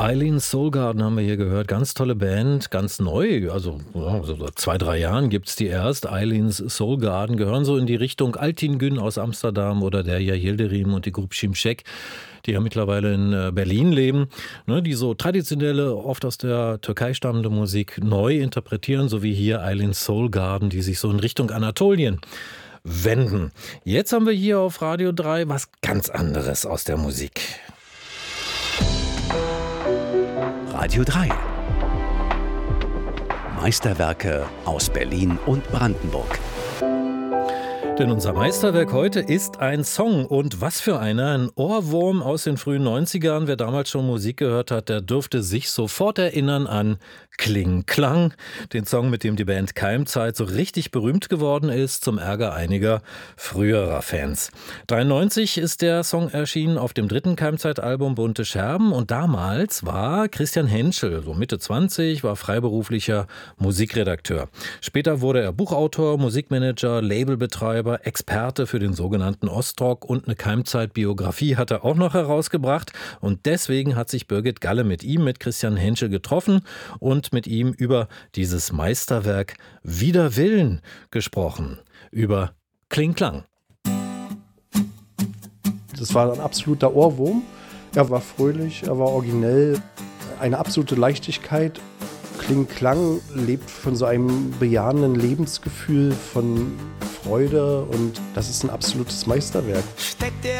Eileen Soulgarden haben wir hier gehört. Ganz tolle Band, ganz neu. Also so seit 2-3 Jahren gibt es die erst. Eileen's Soulgarden gehören so in die Richtung Altin Gün aus Amsterdam oder Derya Yildirim und die Gruppe Şimşek, die ja mittlerweile in Berlin leben, ne, die so traditionelle, oft aus der Türkei stammende Musik neu interpretieren, so wie hier Eileen's Soulgarden, die sich so in Richtung Anatolien wenden. Jetzt haben wir hier auf Radio 3 was ganz anderes aus der Musik. Radio 3. Meisterwerke aus Berlin und Brandenburg. Denn unser Meisterwerk heute ist ein Song. Und was für einer, ein Ohrwurm aus den frühen 90ern. Wer damals schon Musik gehört hat, der dürfte sich sofort erinnern an Kling Klang, den Song, mit dem die Band Keimzeit so richtig berühmt geworden ist, zum Ärger einiger früherer Fans. 1993 ist der Song erschienen auf dem 3. Keimzeit-Album Bunte Scherben. Und damals war Christian Henschel, so Mitte 20, war freiberuflicher Musikredakteur. Später wurde er Buchautor, Musikmanager, Labelbetreiber, Experte für den sogenannten Ostrock und eine Keimzeit-Biografie hat er auch noch herausgebracht. Und deswegen hat sich Birgit Galle mit Christian Henschel getroffen und mit ihm über dieses Meisterwerk Wider Willen gesprochen. Über Kling Klang. Das war ein absoluter Ohrwurm. Er war fröhlich, er war originell, eine absolute Leichtigkeit. Kling Klang lebt von so einem bejahenden Lebensgefühl, von Freude, und das ist ein absolutes Meisterwerk. Steckt